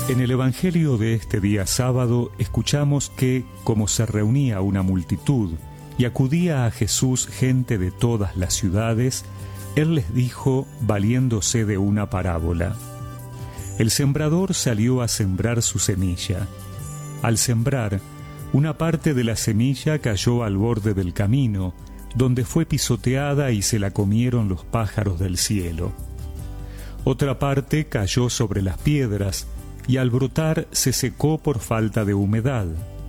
En el Evangelio de este día sábado escuchamos que, como se reunía una multitud y acudía a Jesús gente de todas las ciudades, Él les dijo valiéndose de una parábola. El sembrador salió a sembrar su semilla. Al sembrar, una parte de la semilla cayó al borde del camino, donde fue pisoteada y se la comieron los pájaros del cielo. Otra parte cayó sobre las piedras, y al brotar se secó por falta de humedad.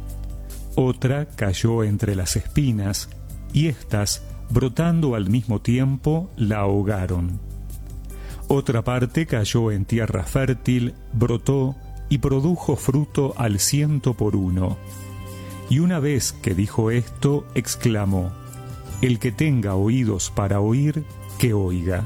Otra cayó entre las espinas, y éstas, brotando al mismo tiempo, la ahogaron. Otra parte cayó en tierra fértil, brotó y produjo fruto al 100 por 1. Y una vez que dijo esto, exclamó: El que tenga oídos para oír, que oiga.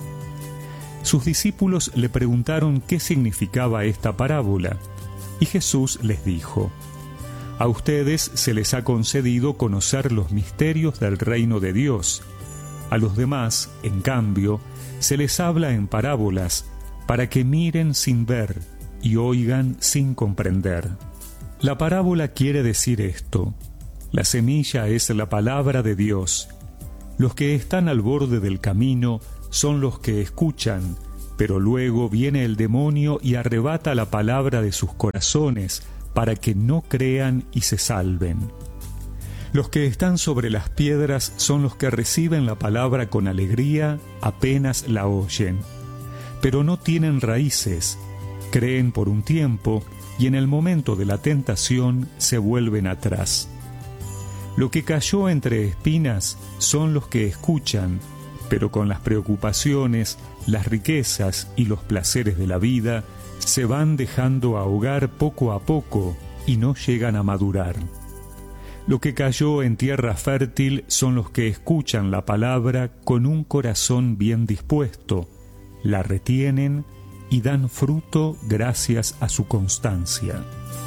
Sus discípulos le preguntaron qué significaba esta parábola, y Jesús les dijo: A ustedes se les ha concedido conocer los misterios del reino de Dios. A los demás, en cambio, se les habla en parábolas, para que miren sin ver y oigan sin comprender. La parábola quiere decir esto: la semilla es la palabra de Dios. Los que están al borde del camino son los que escuchan, pero luego viene el demonio y arrebata la palabra de sus corazones para que no crean y se salven. Los que están sobre las piedras son los que reciben la palabra con alegría apenas la oyen, pero no tienen raíces, creen por un tiempo y en el momento de la tentación se vuelven atrás. Lo que cayó entre espinas son los que escuchan, pero con las preocupaciones, las riquezas y los placeres de la vida, se van dejando ahogar poco a poco y no llegan a madurar. Lo que cayó en tierra fértil son los que escuchan la palabra con un corazón bien dispuesto, la retienen y dan fruto gracias a su constancia.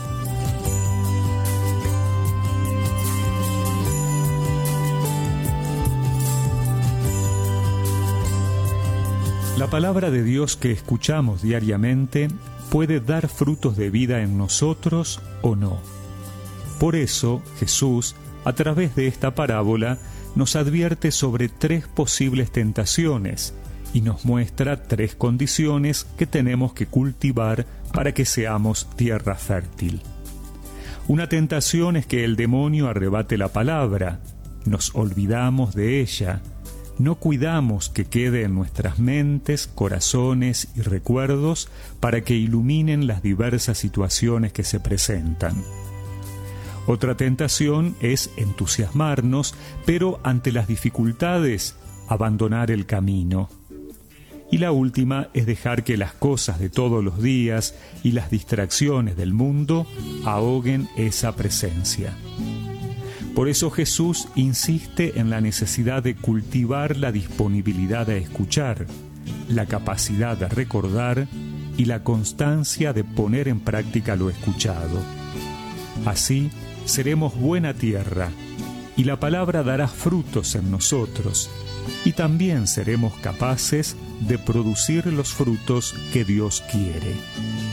La palabra de Dios que escuchamos diariamente puede dar frutos de vida en nosotros o no. Por eso, Jesús, a través de esta parábola, nos advierte sobre 3 posibles tentaciones y nos muestra 3 condiciones que tenemos que cultivar para que seamos tierra fértil. Una tentación es que el demonio arrebate la palabra, nos olvidamos de ella, no cuidamos que quede en nuestras mentes, corazones y recuerdos para que iluminen las diversas situaciones que se presentan. Otra tentación es entusiasmarnos, pero ante las dificultades, abandonar el camino. Y la última es dejar que las cosas de todos los días y las distracciones del mundo ahoguen esa presencia. Por eso Jesús insiste en la necesidad de cultivar la disponibilidad a escuchar, la capacidad de recordar y la constancia de poner en práctica lo escuchado. Así seremos buena tierra y la palabra dará frutos en nosotros y también seremos capaces de producir los frutos que Dios quiere.